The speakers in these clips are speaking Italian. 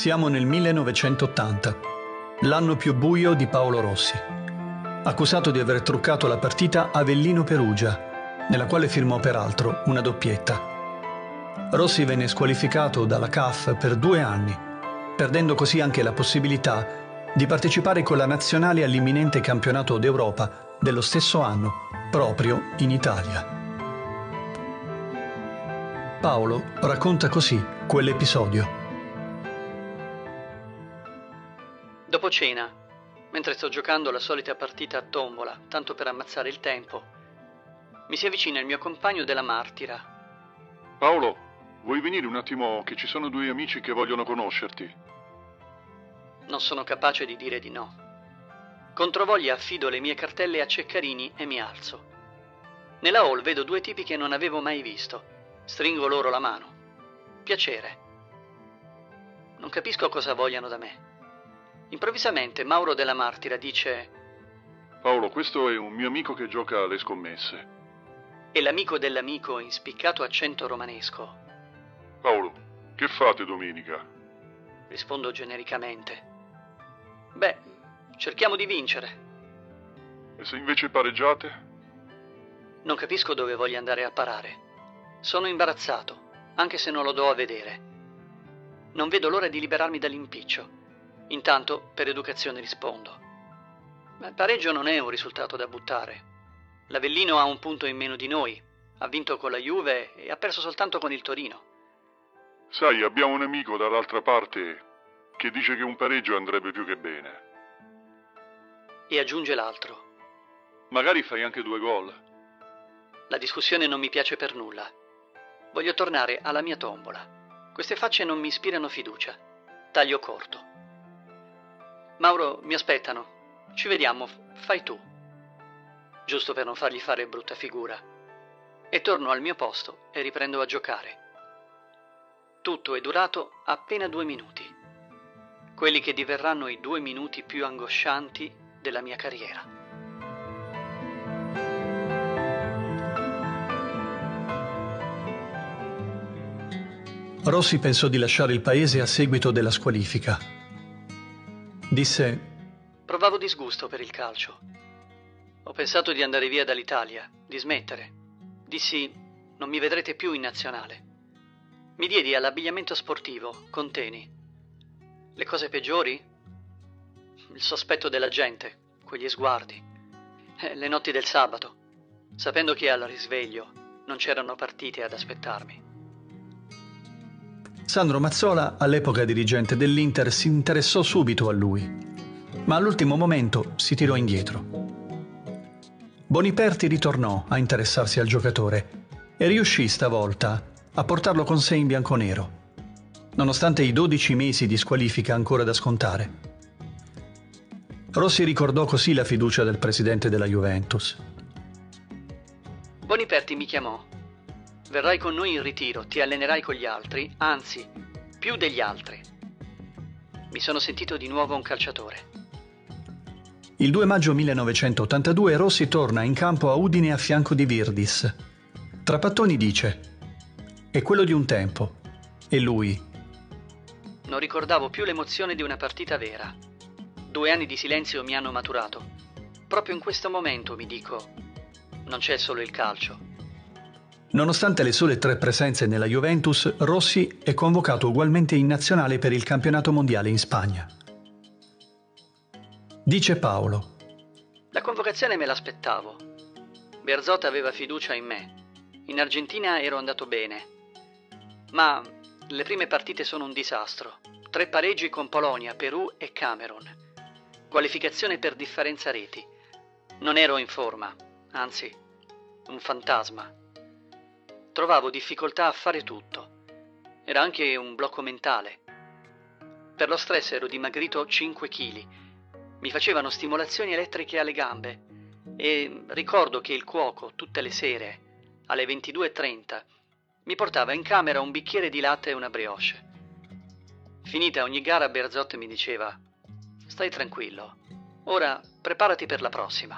Siamo nel 1980, l'anno più buio di Paolo Rossi, accusato di aver truccato la partita Avellino-Perugia, nella quale firmò peraltro una doppietta. Rossi venne squalificato dalla CAF per 2 anni, perdendo così anche la possibilità di partecipare con la nazionale all'imminente campionato d'Europa dello stesso anno, proprio in Italia. Paolo racconta così quell'episodio. Dopo cena, mentre sto giocando la solita partita a tombola, tanto per ammazzare il tempo, mi si avvicina il mio compagno della Martira. Paolo, vuoi venire un attimo che ci sono 2 amici che vogliono conoscerti? Non sono capace di dire di no. Controvoglia affido le mie cartelle a Ceccarini e mi alzo. Nella hall vedo 2 tipi che non avevo mai visto. Stringo loro la mano. Piacere. Non capisco cosa vogliano da me. Improvvisamente Mauro della Martira dice: Paolo, questo è un mio amico che gioca alle scommesse. E l'amico dell'amico in spiccato accento romanesco. Paolo, che fate domenica? Rispondo genericamente: beh, cerchiamo di vincere. E se invece pareggiate? Non capisco dove voglia andare a parare. Sono imbarazzato, anche se non lo do a vedere. Non vedo l'ora di liberarmi dall'impiccio. Intanto, per educazione rispondo: ma il pareggio non è un risultato da buttare. L'Avellino ha 1 punto in meno di noi, ha vinto con la Juve e ha perso soltanto con il Torino. Sai, abbiamo un amico dall'altra parte che dice che un pareggio andrebbe più che bene. E aggiunge l'altro: Magari fai anche 2 gol. la discussione non mi piace per nulla. Voglio tornare alla mia tombola. Queste facce non mi ispirano fiducia. Taglio corto. Mauro, mi aspettano. Ci vediamo, fai tu. Giusto per non fargli fare brutta figura. E torno al mio posto e riprendo a giocare. Tutto è durato appena 2 minuti. Quelli che diverranno i 2 minuti più angoscianti della mia carriera. Rossi pensò di lasciare il paese a seguito della squalifica. Disse: provavo disgusto per il calcio. Ho pensato di andare via dall'Italia, di smettere. Dissi: non mi vedrete più in nazionale. Mi diedi all'abbigliamento sportivo, con teni. Le cose peggiori? Il sospetto della gente, quegli sguardi. Le notti del sabato, sapendo che al risveglio non c'erano partite ad aspettarmi. Sandro Mazzola, all'epoca dirigente dell'Inter, si interessò subito a lui, ma all'ultimo momento si tirò indietro. Boniperti ritornò a interessarsi al giocatore e riuscì stavolta a portarlo con sé in bianconero, nonostante i 12 mesi di squalifica ancora da scontare. Rossi ricordò così la fiducia del presidente della Juventus. Boniperti mi chiamò. Verrai con noi in ritiro, ti allenerai con gli altri, anzi, più degli altri. Mi sono sentito di nuovo un calciatore. Il 2 maggio 1982 Rossi torna in campo a Udine a fianco di Virdis. Trapattoni dice: è quello di un tempo. E lui: non ricordavo più l'emozione di una partita vera. 2 anni di silenzio mi hanno maturato. Proprio in questo momento mi dico: non c'è solo il calcio. Nonostante le sole 3 presenze nella Juventus, Rossi è convocato ugualmente in nazionale per il campionato mondiale in Spagna. Dice Paolo: la convocazione me l'aspettavo. Bearzot aveva fiducia in me. In Argentina ero andato bene. Ma le prime partite sono un disastro. 3 pareggi con Polonia, Perù e Camerun. Qualificazione per differenza reti. Non ero in forma, anzi, un fantasma. Trovavo difficoltà a fare tutto. Era anche un blocco mentale. Per lo stress ero dimagrito 5 kg. Mi facevano stimolazioni elettriche alle gambe e ricordo che il cuoco tutte le sere alle 22:30 mi portava in camera un bicchiere di latte e una brioche. Finita ogni gara Bearzot mi diceva: stai tranquillo, ora preparati per la prossima.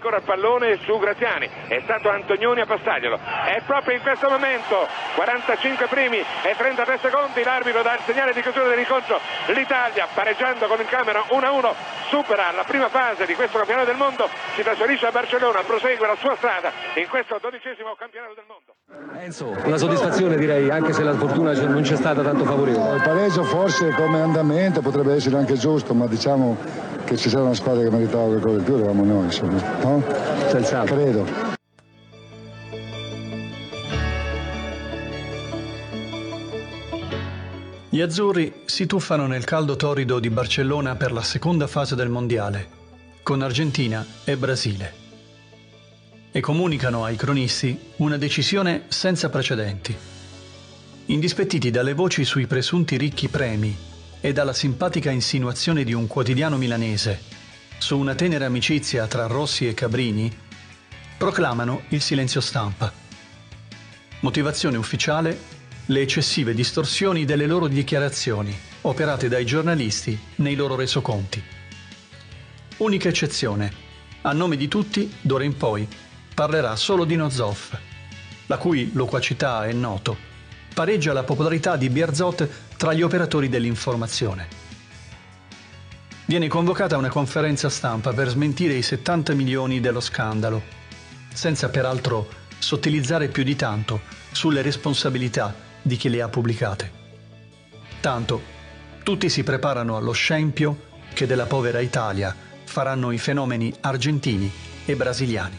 ancora il pallone su Graziani, è stato Antonioni a passarglielo, è proprio in questo momento 45 primi e 33 secondi, l'arbitro dà il segnale di chiusura dell'incontro. L'Italia, pareggiando con il Camerun 1-1, supera la prima fase di questo campionato del mondo, si trasferisce a Barcellona, prosegue la sua strada in questo 12° campionato del mondo. Enzo, una soddisfazione direi, anche se la fortuna non c'è stata tanto favorevole. Il pareggio forse come andamento potrebbe essere anche giusto, ma diciamo che ci sarà una squadra che meritava qualcosa di più, eravamo noi, insomma, no? Senz'altro. Credo. Gli azzurri si tuffano nel caldo torrido di Barcellona per la seconda fase del mondiale, con Argentina e Brasile. E comunicano ai cronisti una decisione senza precedenti. Indispettiti dalle voci sui presunti ricchi premi e dalla simpatica insinuazione di un quotidiano milanese su una tenera amicizia tra Rossi e Cabrini, proclamano il silenzio stampa. Motivazione ufficiale: le eccessive distorsioni delle loro dichiarazioni operate dai giornalisti nei loro resoconti. Unica eccezione: a nome di tutti, d'ora in poi, parlerà solo Dino Zoff, la cui loquacità, è noto, pareggia la popolarità di Bearzot tra gli operatori dell'informazione. Viene convocata una conferenza stampa per smentire i 70 milioni dello scandalo, senza peraltro sottilizzare più di tanto sulle responsabilità di chi le ha pubblicate. Tanto, tutti si preparano allo scempio che della povera Italia faranno i fenomeni argentini e brasiliani.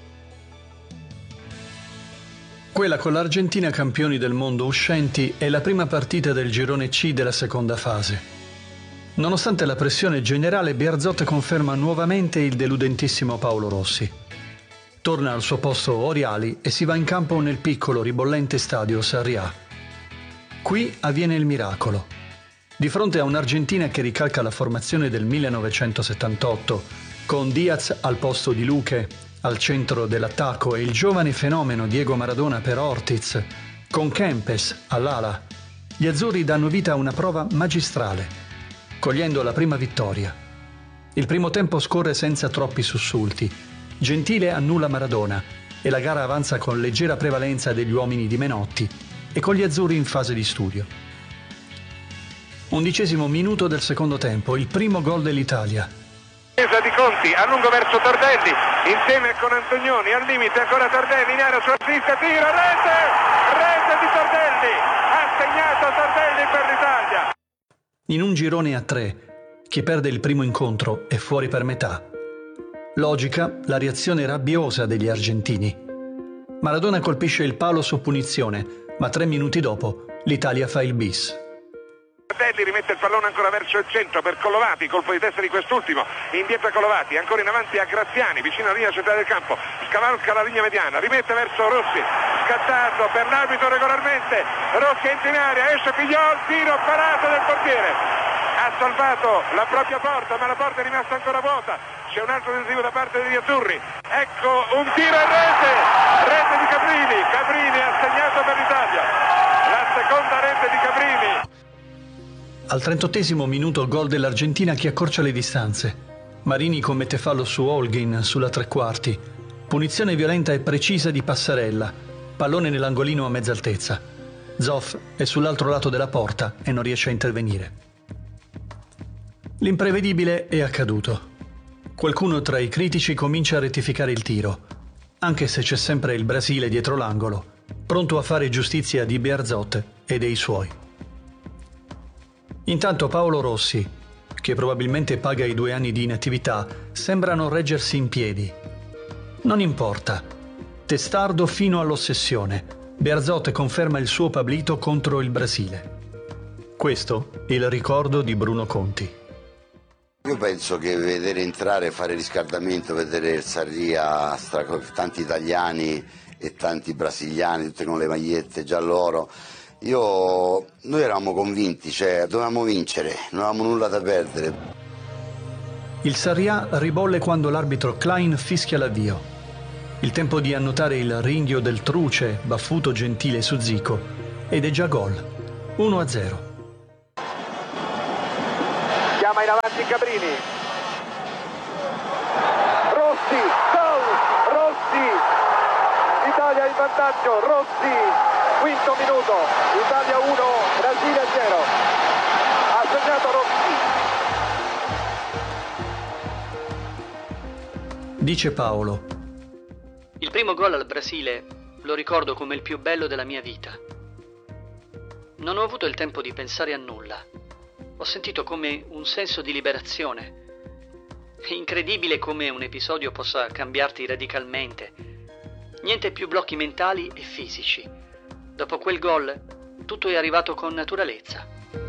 Quella con l'Argentina campioni del mondo uscenti è la prima partita del girone C della seconda fase. Nonostante la pressione generale, Bearzot conferma nuovamente il deludentissimo Paolo Rossi. Torna al suo posto Oriali e si va in campo nel piccolo ribollente stadio Sarriá. Qui avviene il miracolo. Di fronte a un'Argentina che ricalca la formazione del 1978, con Diaz al posto di Luque, al centro dell'attacco, e il giovane fenomeno Diego Maradona per Ortiz, con Kempes all'ala, gli azzurri danno vita a una prova magistrale, cogliendo la prima vittoria. Il primo tempo scorre senza troppi sussulti. Gentile annulla Maradona e la gara avanza con leggera prevalenza degli uomini di Menotti e con gli azzurri in fase di studio. 11° minuto del secondo tempo, il primo gol dell'Italia. Di Conti a lungo verso Tardelli, insieme con Antonioni, al limite ancora Tardelli in area sulla sinistra, tiro, rete di Tardelli, ha segnato Tardelli per l'Italia. In un girone a 3, chi perde il primo incontro è fuori per metà. Logica la reazione rabbiosa degli argentini. Maradona colpisce il palo su punizione, ma 3 minuti dopo l'Italia fa il bis. Tardelli rimette il pallone ancora verso il centro per Collovati, colpo di testa di quest'ultimo, indietro a Collovati, ancora in avanti a Graziani, vicino alla linea centrale del campo, scavalca la linea mediana, rimette verso Rossi, scattato per l'arbitro regolarmente, Rossi entra in area, esce Pigliol, tiro parato del portiere, ha salvato la propria porta, ma la porta è rimasta ancora vuota, c'è un altro tentativo da parte degli azzurri, ecco un tiro e rete di Cabrini ha segnato per l'Italia, la seconda rete di Cabrini. Al 38° minuto gol dell'Argentina che accorcia le distanze. Marini commette fallo su Holguin sulla tre quarti. Punizione violenta e precisa di Passarella. Pallone nell'angolino a mezza altezza. Zoff è sull'altro lato della porta e non riesce a intervenire. L'imprevedibile è accaduto. Qualcuno tra i critici comincia a rettificare il tiro, anche se c'è sempre il Brasile dietro l'angolo, pronto a fare giustizia di Bearzot e dei suoi. Intanto Paolo Rossi, che probabilmente paga i 2 anni di inattività, sembrano reggersi in piedi. Non importa. Testardo fino all'ossessione, Bearzot conferma il suo Pablito contro il Brasile. Questo è il ricordo di Bruno Conti. Io penso che vedere entrare, fare riscaldamento, vedere il Sarriá, tanti italiani e tanti brasiliani, tutti con le magliette giallo-oro, noi eravamo convinti, cioè dovevamo vincere, non avevamo nulla da perdere. Il Sarriá ribolle quando l'arbitro Klein fischia l'avvio. Il tempo di annotare il ringhio del truce, baffuto Gentile su Zico, ed è già gol. 1-0. Chiama in avanti Cabrini. Rossi, gol! Rossi, Italia in vantaggio, Rossi, quinto minuto, Italia 1, Brasile 0, ha segnato Rossi. Dice Paolo: il primo gol al Brasile lo ricordo come il più bello della mia vita. Non ho avuto il tempo di pensare a nulla. Ho sentito come un senso di liberazione. È incredibile come un episodio possa cambiarti radicalmente. Niente più blocchi mentali e fisici. Dopo quel gol, tutto è arrivato con naturalezza.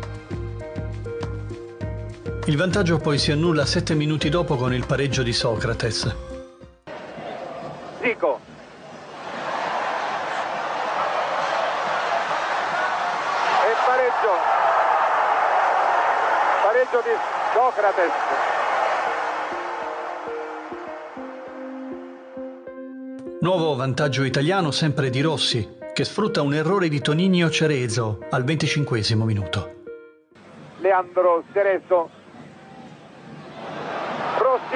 il vantaggio poi si annulla 7 minuti dopo con il pareggio di Socrates. Zico. E pareggio di Socrates. Nuovo vantaggio italiano sempre di Rossi, che sfrutta un errore di Toninho Cerezo al 25° minuto. Leandro Cerezo. Rossi.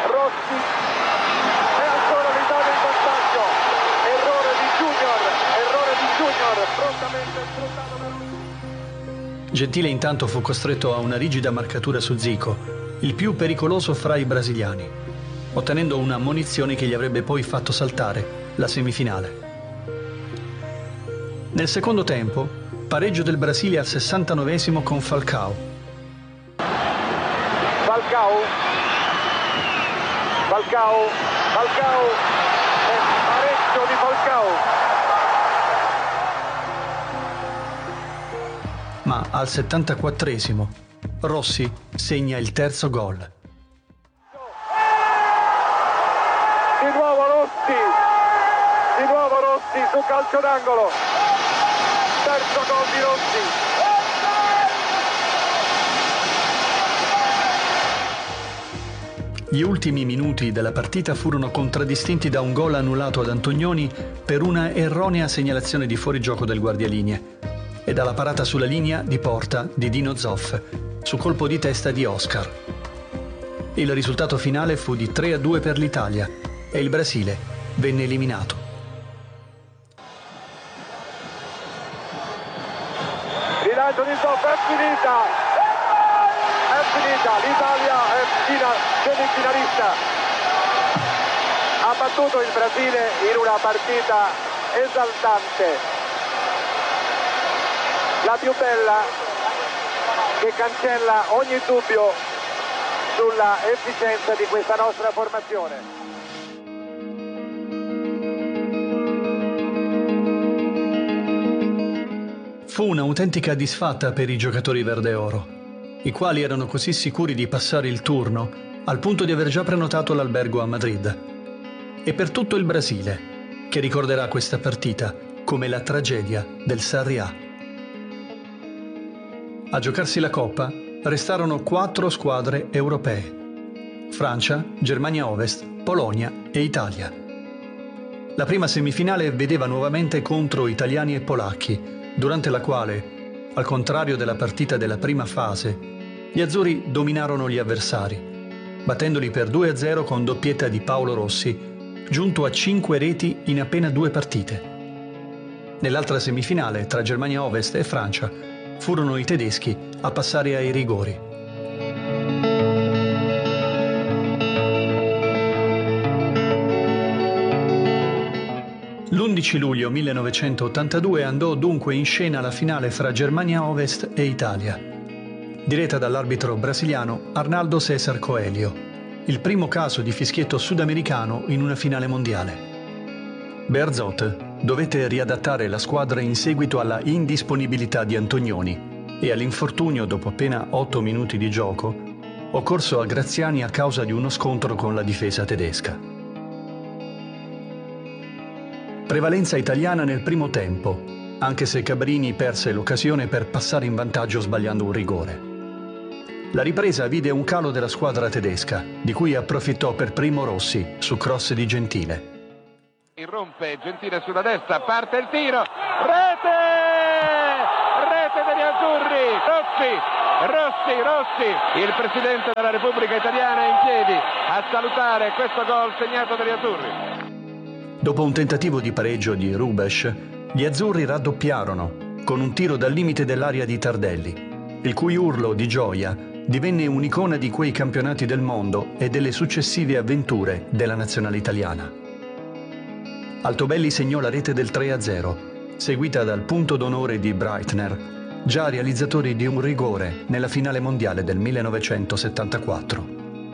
E ancora l'Italia in vantaggio. Errore di Junior, prontamente sfruttato da Rossi. Gentile intanto fu costretto a una rigida marcatura su Zico, il più pericoloso fra i brasiliani, ottenendo una ammonizione che gli avrebbe poi fatto saltare la semifinale. Nel secondo tempo, pareggio del Brasile al 69° con Falcao. Falcao e pareggio di Falcao. Ma al 74° Rossi segna il terzo gol. Di nuovo Rossi su calcio d'angolo. Terzo gol di Rossi. Gli ultimi minuti della partita furono contraddistinti da un gol annullato ad Antonioni per una erronea segnalazione di fuorigioco del guardialinee e dalla parata sulla linea di porta di Dino Zoff su colpo di testa di Oscar. Il risultato finale fu di 3-2 per l'Italia e il Brasile venne eliminato. Rilancio di Zoff, è finita, l'Italia è semifinalista. Ha battuto il Brasile in una partita esaltante, la più bella, che cancella ogni dubbio sulla efficienza di questa nostra formazione. Fu un'autentica disfatta per i giocatori verde-oro, i quali erano così sicuri di passare il turno al punto di aver già prenotato l'albergo a Madrid. E per tutto il Brasile, che ricorderà questa partita come la tragedia del Sarriá. A giocarsi la Coppa restarono 4 squadre europee: Francia, Germania Ovest, Polonia e Italia. La prima semifinale vedeva nuovamente contro italiani e polacchi, durante la quale, al contrario della partita della prima fase, gli azzurri dominarono gli avversari, battendoli per 2-0 con doppietta di Paolo Rossi, giunto a 5 reti in appena 2 partite. Nell'altra semifinale, tra Germania Ovest e Francia, furono i tedeschi a passare ai rigori. L'11 luglio 1982 andò dunque in scena la finale fra Germania Ovest e Italia, diretta dall'arbitro brasiliano Arnaldo César Coelho, il primo caso di fischietto sudamericano in una finale mondiale. Bearzot dovette riadattare la squadra in seguito alla indisponibilità di Antonioni e all'infortunio dopo appena 8 minuti di gioco occorso a Graziani a causa di uno scontro con la difesa tedesca. Prevalenza italiana nel primo tempo, anche se Cabrini perse l'occasione per passare in vantaggio sbagliando un rigore. La ripresa vide un calo della squadra tedesca, di cui approfittò per primo Rossi su cross di Gentile. Irrompe Gentile sulla destra, parte il tiro, rete degli azzurri, Rossi, il presidente della Repubblica Italiana è in piedi a salutare questo gol segnato dagli azzurri. Dopo un tentativo di pareggio di Rubeš, gli azzurri raddoppiarono con un tiro dal limite dell'area di Tardelli, il cui urlo di gioia divenne un'icona di quei campionati del mondo e delle successive avventure della nazionale italiana. Altobelli segnò la rete del 3-0, seguita dal punto d'onore di Breitner, già realizzatori di un rigore nella finale mondiale del 1974.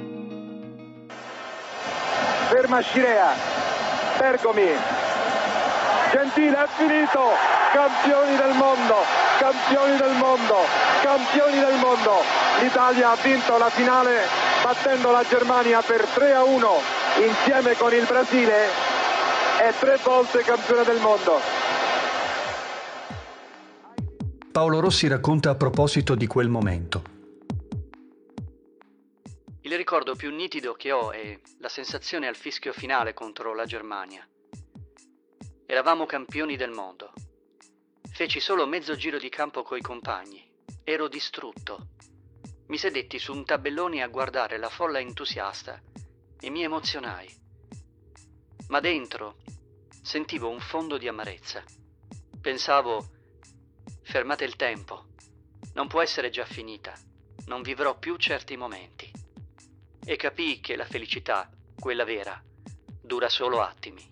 Ferma Scirea, Bergomi, Gentile, è finito, campioni del mondo, campioni del mondo, campioni del mondo. L'Italia ha vinto la finale battendo la Germania per 3-1 insieme con il Brasile, è 3 volte campione del mondo. Paolo Rossi racconta a proposito di quel momento. Il ricordo più nitido che ho è la sensazione al fischio finale contro la Germania. Eravamo campioni del mondo. Feci solo mezzo giro di campo coi compagni. Ero distrutto. Mi sedetti su un tabellone a guardare la folla entusiasta e mi emozionai. Ma dentro sentivo un fondo di amarezza. Pensavo: fermate il tempo. Non può essere già finita. Non vivrò più certi momenti. E capii che la felicità, quella vera, dura solo attimi.